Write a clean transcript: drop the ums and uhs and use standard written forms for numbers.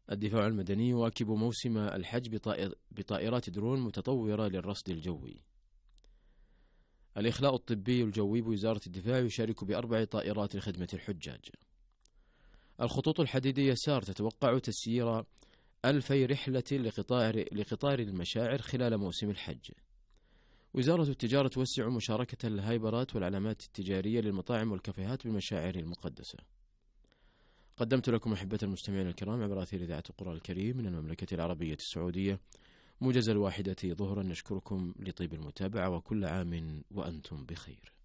الدفاع المدني يواكب موسم الحج بطائرات درون متطورة للرصد الجوي. الإخلاء الطبي الجوي بوزارة الدفاع يشارك ب4 طائرات لخدمة الحجاج. الخطوط الحديدية سار تتوقع تسيير 2000 رحلة لقطار المشاعر خلال موسم الحج. وزارة التجارة توسع مشاركة الهايبرات والعلامات التجارية للمطاعم والكافيهات بالمشاعر المقدسة. قدمت لكم أحبة المستمعين الكرام عبر أثير إذاعة القرآن الكريم من المملكة العربية السعودية موجز 1 ظهرا. نشكركم لطيب المتابعة وكل عام وأنتم بخير.